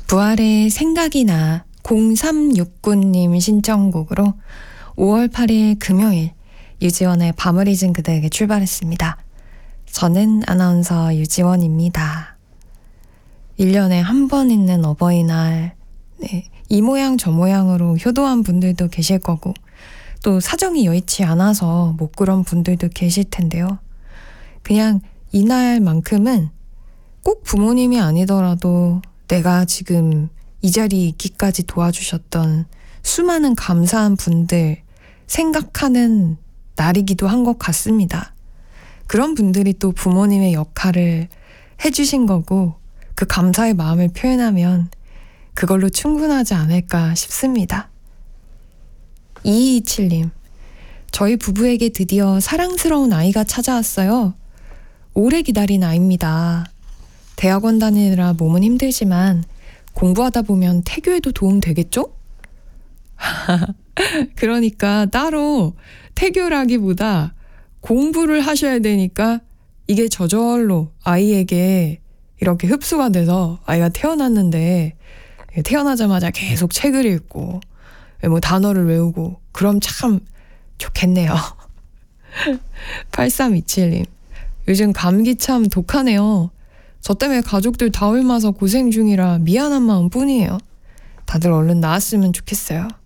부활의 생각이 나 0369님 신청곡으로 5월 8일 금요일 유지원의 밤을 잊은 그대에게 출발했습니다. 저는 아나운서 유지원입니다. 1년에 한 번 있는 어버이날, 이 모양 저 모양으로 효도한 분들도 계실 거고 또 사정이 여의치 않아서 못 그런 분들도 계실 텐데요. 그냥 이날만큼은 꼭 부모님이 아니더라도 내가 지금 이 자리에 있기까지 도와주셨던 수많은 감사한 분들 생각하는 날이기도 한 것 같습니다. 그런 분들이 또 부모님의 역할을 해주신 거고 그 감사의 마음을 표현하면 그걸로 충분하지 않을까 싶습니다. 2227님, 저희 부부에게 드디어 사랑스러운 아이가 찾아왔어요. 오래 기다린 아이입니다. 대학원 다니느라 몸은 힘들지만 공부하다 보면 태교에도 도움 되겠죠? 그러니까 따로 태교라기보다 공부를 하셔야 되니까 이게 저절로 아이에게 이렇게 흡수가 돼서 아이가 태어났는데 태어나자마자 계속 책을 읽고 뭐 단어를 외우고 그럼 참 좋겠네요. 8327님, 요즘 감기 참 독하네요. 저 때문에 가족들 다 옮아서 고생 중이라 미안한 마음 뿐이에요. 다들 얼른 나았으면 좋겠어요.